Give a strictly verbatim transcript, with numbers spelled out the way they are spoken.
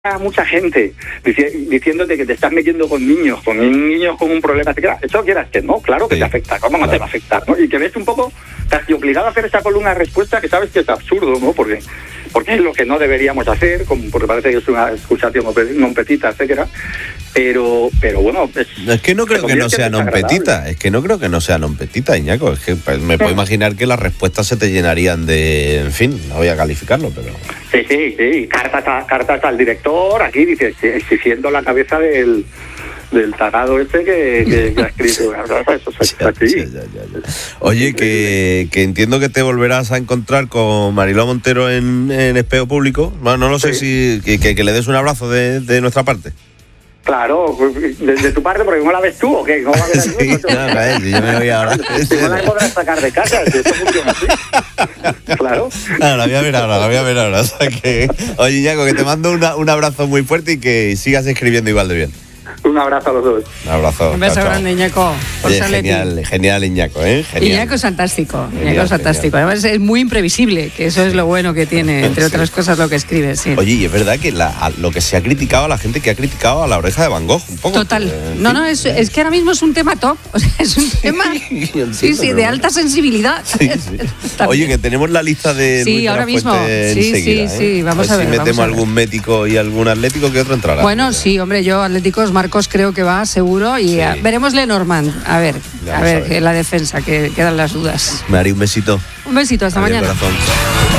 a mucha gente dici- diciéndote que te estás metiendo con niños, con niños con un problema, te queda, eso quieras que no, claro que sí, te afecta, ¿cómo no claro. te va a afectar? ¿No? Y que ves un poco casi obligado a hacer esa columna de respuesta que sabes que es absurdo, ¿no? Porque, porque es lo que no deberíamos hacer, como, porque parece que es una excusación non petita, etcétera. Pero, pero bueno, es, es que no creo que no sea non petita, es que no creo que no sea non petita, Iñaco, es que me puedo imaginar que las respuestas se te llenarían de, en fin, no voy a calificarlo, pero... Sí, sí, sí, cartas, a, cartas al director, aquí dice, exigiendo la cabeza del, del tarado este que, que, que ha escrito. Eso es ya, así. Ya, ya, ya. Oye, que, que entiendo que te volverás a encontrar con Mariló Montero en, en Espejo Público. Bueno, no lo sé sí. si que, que le des un abrazo de, de nuestra parte. Claro, de, de tu parte, porque ¿cómo la ves tú o qué? ¿Cómo va a ver sí, no, no, si yo me voy ahora. Si no la podrás sacar de casa, si esto funciona así. Claro. No, la voy a ver ahora, la voy a ver ahora. O sea que, oye, Iñaco, que te mando una, un abrazo muy fuerte y que sigas escribiendo igual de bien. Un abrazo a los dos. Un abrazo. Un beso chao, grande, Iñaco. Oye, genial, genial, Iñaco, ¿eh? Genial. Iñaco es fantástico. Genial, Iñaco es fantástico. Genial. Además, es muy imprevisible, que eso es lo bueno que tiene, entre sí. otras cosas, lo que escribe. Sí. Oye, y es verdad que la, a, lo que se ha criticado a la gente que ha criticado a La Oreja de Van Gogh, un poco. Total. Eh, no, no, es, es que ahora mismo es un tema top. O sea, es un tema entiendo, sí, sí, de alta sensibilidad. Sí, sí. Oye, que tenemos la lista de sí, Luis ahora de la mismo. Fuente Sí, enseguida, sí, ¿eh? sí. Vamos a ver. a ver si metemos a ver. algún médico y algún atlético que otro entrará. Bueno, pero... sí, hombre, yo atléticos, Marcos creo que va seguro y sí. a, veremos Lenormand. A ver, a ver, a ver. la defensa, que quedan las dudas. Mari, un besito. Un besito, hasta Adiós, mañana. Corazón.